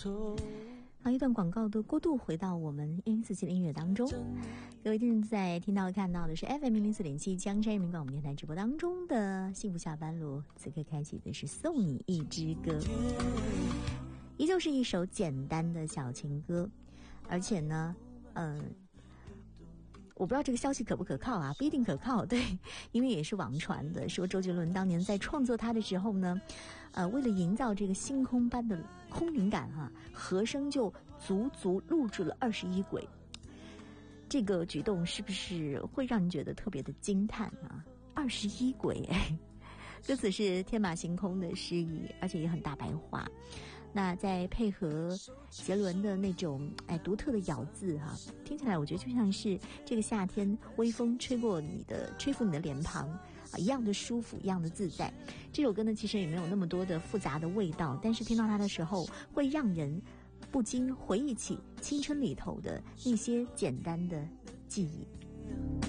好，一段广告的过渡，回到我们104.7的音乐当中。各位正在听到看到的是 FM 104.7江山人民广播电台直播当中的幸福下班路，此刻开启的是送你一支歌，依旧是一首简单的小情歌，而且呢我不知道这个消息可不可靠啊，不一定可靠，对，因为也是网传的，说周杰伦当年在创作它的时候呢，为了营造这个星空般的空灵感和声就足足录制了21轨。这个举动是不是会让你觉得特别的惊叹啊？21轨歌词是天马行空的诗意，而且也很大白话。那再配合杰伦的那种独特的咬字听起来我觉得就像是这个夏天微风吹拂你的脸庞一样的舒服，一样的自在。这首歌呢其实也没有那么多的复杂的味道，但是听到它的时候会让人不禁回忆起青春里头的那些简单的记忆。